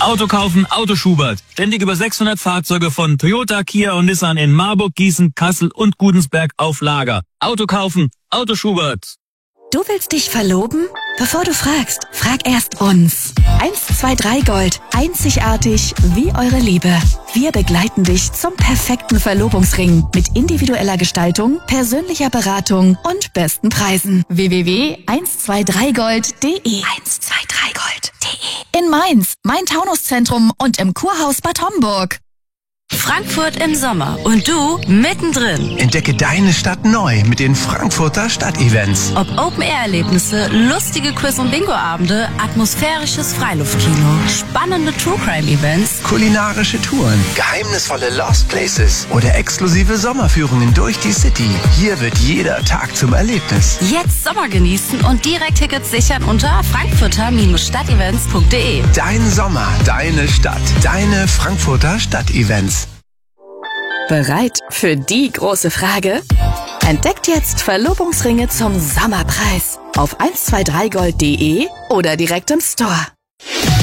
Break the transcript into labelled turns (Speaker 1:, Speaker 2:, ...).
Speaker 1: Auto kaufen, Auto Schubert. Ständig über 600 Fahrzeuge von Toyota, Kia und Nissan in Marburg, Gießen, Kassel und Gudensberg auf Lager. Auto kaufen, Auto Schubert.
Speaker 2: Du willst dich verloben? Bevor du fragst, frag erst uns. 123 Gold. Einzigartig wie eure Liebe. Wir begleiten dich zum perfekten Verlobungsring mit individueller Gestaltung, persönlicher Beratung und besten Preisen. www.123gold.de 123gold.de In Mainz, Main-Taunus-Zentrum und im Kurhaus Bad Homburg.
Speaker 3: Frankfurt im Sommer und du mittendrin.
Speaker 4: Entdecke deine Stadt neu mit den Frankfurter Stadtevents.
Speaker 3: Ob Open-Air-Erlebnisse, lustige Quiz- und Bingo-Abende, atmosphärisches Freiluftkino, spannende True-Crime-Events,
Speaker 4: Kulinarische Touren, geheimnisvolle Lost Places oder exklusive Sommerführungen durch die City. Hier wird jeder Tag zum Erlebnis.
Speaker 3: Jetzt Sommer genießen und direkt Tickets sichern unter frankfurter-stadtevents.de.
Speaker 4: Dein Sommer, deine Stadt, deine Frankfurter Stadtevents.
Speaker 2: Bereit für die große Frage? Entdeckt jetzt Verlobungsringe zum Sommerpreis auf 123gold.de oder direkt im Store.